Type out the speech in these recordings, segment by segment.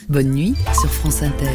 Bonne nuit sur France Inter.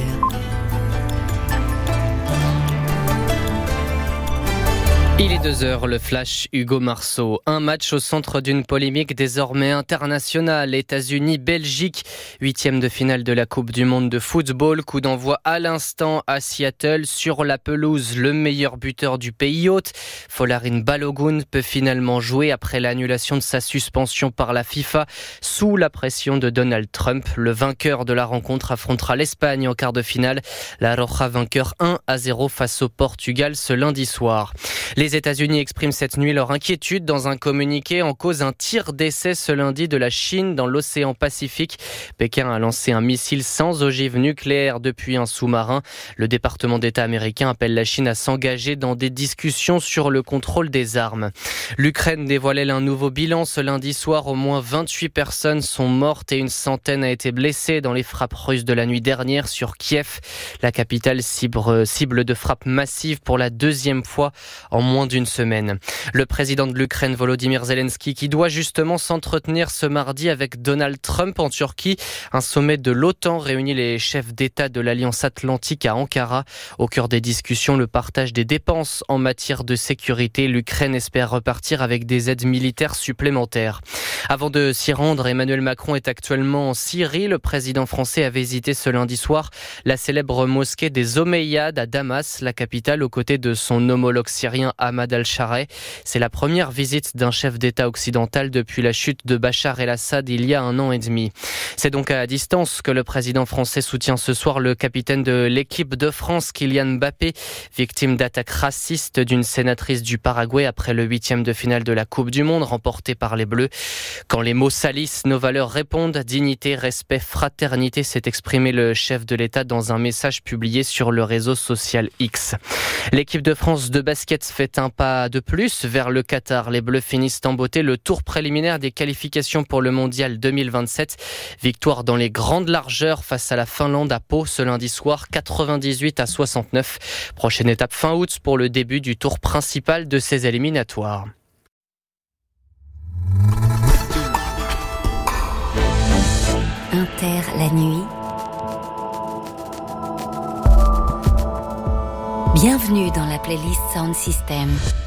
Il est 2h, le flash Hugo Marceau. Un match au centre d'une polémique désormais internationale. États-Unis-Belgique, 8e de finale de la Coupe du Monde de football. Coup d'envoi à l'instant à Seattle. Sur la pelouse, le meilleur buteur du pays hôte, Folarin Balogun, peut finalement jouer après l'annulation de sa suspension par la FIFA sous la pression de Donald Trump. Le vainqueur de la rencontre affrontera l'Espagne en quart de finale. La Roja vainqueur 1-0 face au Portugal ce lundi soir. Les États-Unis expriment cette nuit leur inquiétude dans un communiqué en cause un tir d'essai ce lundi de la Chine dans l'océan Pacifique. Pékin a lancé un missile sans ogive nucléaire depuis un sous-marin. Le département d'État américain appelle la Chine à s'engager dans des discussions sur le contrôle des armes. L'Ukraine dévoilait un nouveau bilan ce lundi soir. Au moins 28 personnes sont mortes et une centaine a été blessée dans les frappes russes de la nuit dernière sur Kiev. La capitale cible de frappes massives pour la deuxième fois en moins d'une semaine. Le président de l'Ukraine, Volodymyr Zelensky, qui doit justement s'entretenir ce mardi avec Donald Trump en Turquie. Un sommet de l'OTAN réunit les chefs d'État de l'Alliance Atlantique à Ankara. Au cœur des discussions, le partage des dépenses en matière de sécurité. L'Ukraine espère repartir avec des aides militaires supplémentaires. Avant de s'y rendre, Emmanuel Macron est actuellement en Syrie. Le président français a visité ce lundi soir la célèbre mosquée des Omeyyades à Damas, la capitale, aux côtés de son homologue syrien Ahmad al-Sharai. C'est la première visite d'un chef d'État occidental depuis la chute de Bachar el-Assad il y a 1 an et demi. C'est donc à distance que le président français soutient ce soir le capitaine de l'équipe de France, Kylian Mbappé, victime d'attaques racistes d'une sénatrice du Paraguay après le 8e de finale de la Coupe du Monde remportée par les Bleus. Quand les mots salissent, nos valeurs répondent. Dignité, respect, fraternité, s'est exprimé le chef de l'État dans un message publié sur le réseau social X. L'équipe de France de basket fait un pas de plus vers le Qatar. Les Bleus finissent en beauté le tour préliminaire des qualifications pour le Mondial 2027. Victoire dans les grandes largeurs face à la Finlande à Pau ce lundi soir, 98-69. Prochaine étape fin août pour le début du tour principal de ces éliminatoires. Inter la nuit. Bienvenue dans la playlist Sound System.